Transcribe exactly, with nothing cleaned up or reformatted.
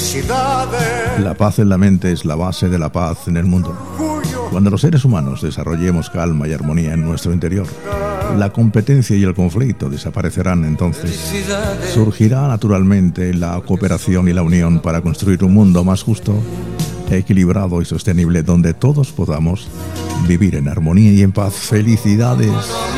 felicidades. La paz en la mente es la base de la paz en el mundo. Cuando los seres humanos desarrollemos calma y armonía en nuestro interior, la competencia y el conflicto desaparecerán. Entonces surgirá naturalmente la cooperación y la unión para construir un mundo más justo, equilibrado y sostenible, donde todos podamos vivir en armonía y en paz. Felicidades.